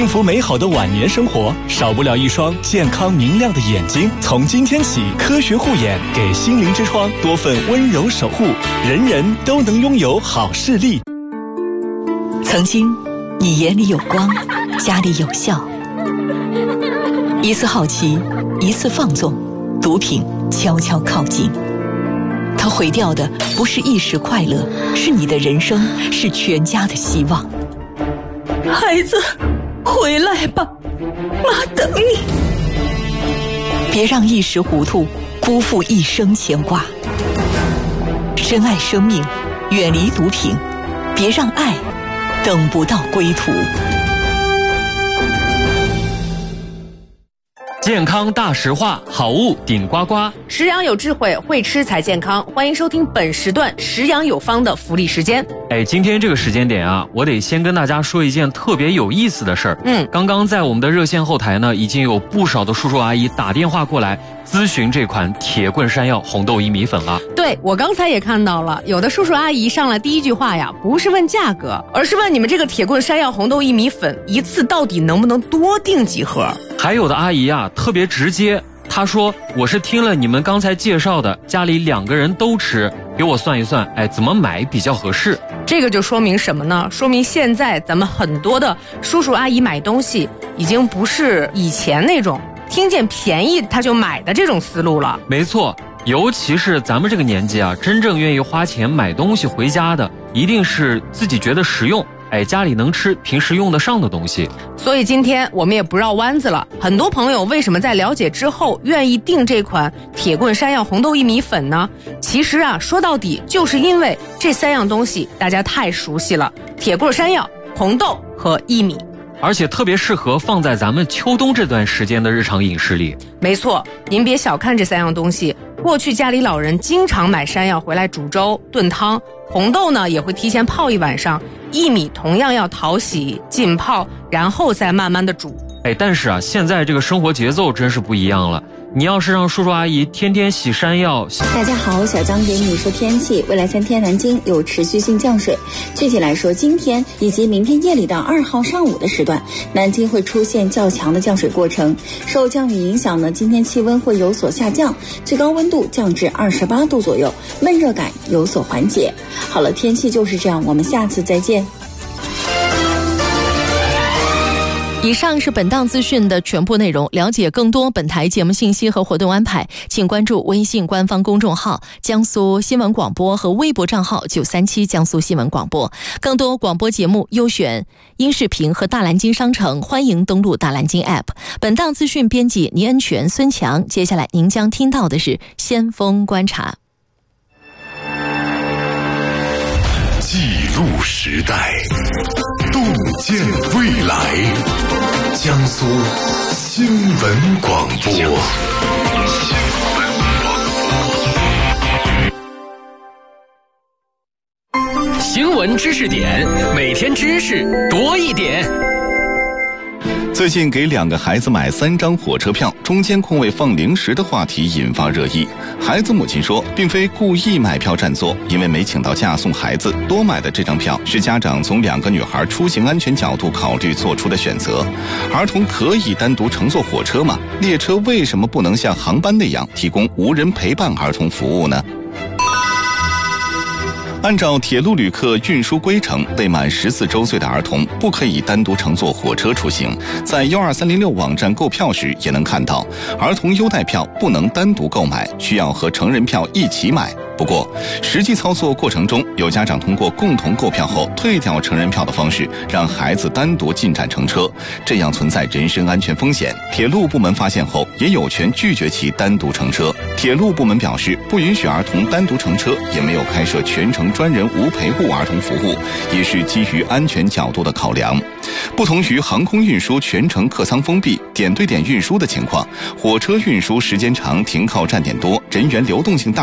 幸福美好的晚年生活，少不了一双健康明亮的眼睛。从今天起，科学护眼，给心灵之窗多份温柔守护，人人都能拥有好视力。 曾经，你眼里有光，家里有笑。一次好奇，一次放纵，毒品悄悄靠近。它毁掉的不是一时快乐，是你的人生，是全家的希望。 孩子，回来吧，妈等你。 别让一时糊涂辜负一生牵挂。深爱生命，远离毒品，别让爱等不到归途。 健康大实话，好物顶呱呱。 食养有智慧，会吃才健康。欢迎收听本时段食养有方的福利时间。 今天这个时间点啊，我得先跟大家说一件特别有意思的事儿。刚刚在我们的热线后台呢，已经有不少的叔叔阿姨打电话过来咨询这款铁棍山药红豆薏米粉了。 对，我刚才也看到了，有的叔叔阿姨上来第一句话呀，不是问价格，而是问你们这个铁棍山药红豆薏米粉一次到底能不能多订几盒。 还有的阿姨啊，特别直接，她说我是听了你们刚才介绍的，家里2个人都吃，给我算一算，怎么买比较合适。 这个就说明什么呢？说明现在咱们很多的叔叔阿姨买东西已经不是以前那种听见便宜他就买的这种思路了。 没错，尤其是咱们这个年纪啊，真正愿意花钱买东西回家的，一定是自己觉得实用，家里能吃，平时用得上的东西。 所以今天我们也不绕弯子了，很多朋友为什么在了解之后愿意订这款铁棍山药红豆薏米粉呢？其实啊，说到底就是因为这3样东西大家太熟悉了，铁棍山药、红豆和薏米， 而且特别适合放在咱们秋冬这段时间的日常饮食里。 没错，您别小看这3样东西，过去家里老人经常买山药回来煮粥炖汤，红豆呢也会提前泡1晚上，薏米同样要淘洗浸泡，然后再慢慢的煮。 但是啊，现在这个生活节奏真是不一样了。你要是让叔叔阿姨天天洗山药。 大家好，小张给你说天气。未来3天南京有持续性降水，具体来说，今天以及明天夜里到2号上午的时段，南京会出现较强的降水过程。受降雨影响呢，今天气温会有所下降，最高温度降至28度左右，闷热感有所缓解。好了，天气就是这样，我们下次再见。 以上是本档资讯的全部内容。了解更多本台节目信息和活动安排，请关注微信官方公众号江苏新闻广播和微博账号937江苏新闻广播。更多广播节目优选音视频和大蓝鲸商城，欢迎登录大蓝鲸 App。 本档资讯编辑倪恩泉、孙强。接下来您将听到的是先锋观察。 记录时代，洞见未来，江苏新闻广播。 新闻知识点，每天知识多一点。 最近给2个孩子买3张火车票，中间空位放零食的话题引发热议。孩子母亲说，并非故意买票占座，因为没请到假送孩子，多买的这张票是家长从2个女孩出行安全角度考虑做出的选择。儿童可以单独乘坐火车吗？列车为什么不能像航班那样提供无人陪伴儿童服务呢？按照铁路旅客运输规程，未满14周岁的儿童不可以单独乘坐火车出行。在12306网站购票时也能看到，儿童优待票不能单独购买，需要和成人票一起买。不过，实际操作过程中，有家长通过共同购票后退掉成人票的方式，让孩子单独进站乘车，这样存在人身安全风险。铁路部门发现后，也有权拒绝其单独乘车。铁路部门表示，不允许儿童单独乘车，也没有开设全程专人无陪护儿童服务，也是基于安全角度的考量。不同于航空运输全程客舱封闭、点对点运输的情况，火车运输时间长、停靠站点多、人员流动性大。